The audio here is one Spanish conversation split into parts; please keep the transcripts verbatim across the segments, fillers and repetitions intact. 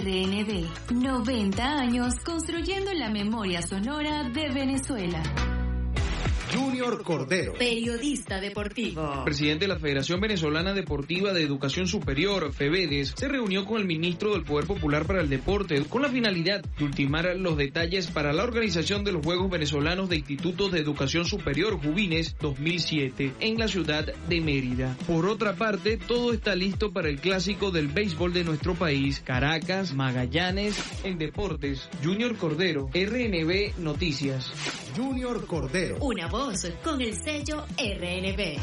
R N B, noventa años construyendo la memoria sonora de Venezuela. Junior Cordero, periodista deportivo. Presidente de la Federación Venezolana Deportiva de Educación Superior, FEVEDES, se reunió con el ministro del Poder Popular para el Deporte con la finalidad de ultimar los detalles para la organización de los Juegos Venezolanos de Institutos de Educación Superior Juvines dos mil siete en la ciudad de Mérida. Por otra parte, todo está listo para el clásico del béisbol de nuestro país, Caracas, Magallanes, en Deportes. Junior Cordero, R N B Noticias. Junior Cordero. Una voz con el sello R N B.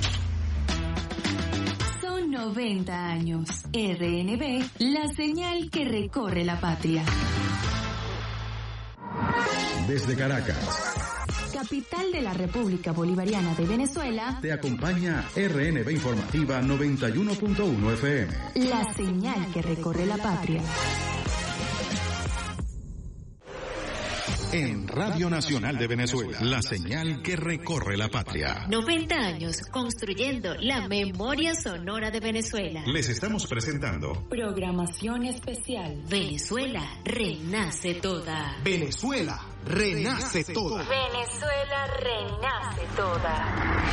Son noventa años. R N B, la señal que recorre la patria. Desde Caracas, capital de la República Bolivariana de Venezuela, te acompaña R N B Informativa noventa y uno punto uno F M. La señal que recorre la patria. En Radio Nacional de Venezuela, la señal que recorre la patria. noventa años construyendo la memoria sonora de Venezuela. Les estamos presentando programación especial. Venezuela renace toda. Venezuela renace toda. Venezuela renace toda.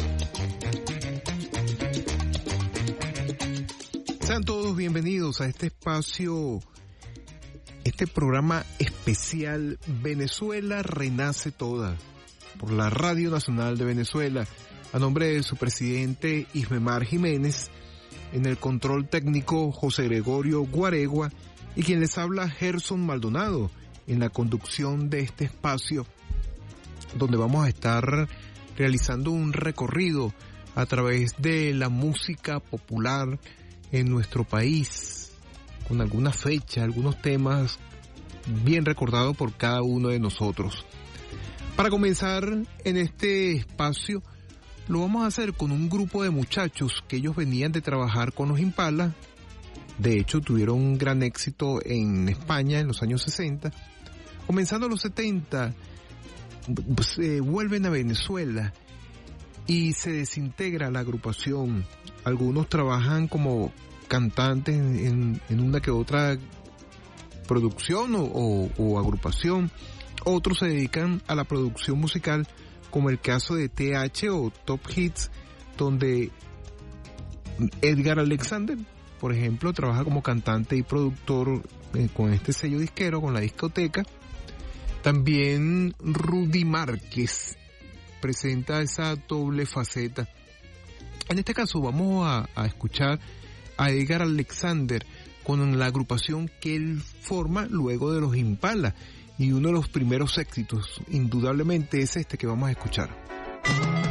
Sean todos bienvenidos a este espacio, este programa especial Venezuela Renace Toda, por la Radio Nacional de Venezuela, a nombre de su presidente Ismemar Jiménez, en el control técnico José Gregorio Guaregua y quien les habla Gerson Maldonado en la conducción de este espacio, donde vamos a estar realizando un recorrido a través de la música popular en nuestro país, con alguna fecha, algunos temas bien recordados por cada uno de nosotros. Para comenzar en este espacio, lo vamos a hacer con un grupo de muchachos que ellos venían de trabajar con los Impala. De hecho, tuvieron un gran éxito en España en los años sesenta. Comenzando los setenta, se vuelven a Venezuela y se desintegra la agrupación. Algunos trabajan como cantantes en, en una que otra producción o, o, o agrupación. Otros se dedican a la producción musical, como el caso de T H o Top Hits, donde Edgar Alexander, por ejemplo, trabaja como cantante y productor eh, con este sello disquero, con la discoteca. También Rudy Márquez presenta esa doble faceta. En este caso vamos a, a escuchar a Edgar Alexander con la agrupación que él forma luego de los Impala, y uno de los primeros éxitos indudablemente es este que vamos a escuchar.